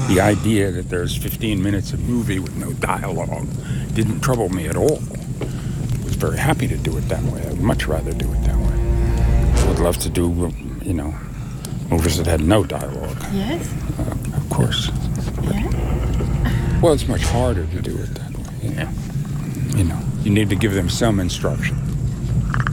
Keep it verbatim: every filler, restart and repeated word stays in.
The idea that there's fifteen minutes of movie with no dialogue didn't trouble me at all. I was very happy to do it that way. I'd much rather do it that way. I would love to do, you know, movies that had no dialogue. Yes. Uh, of course. Yeah. Well, it's much harder to do it that way. You know, you know, you need to give them some instruction.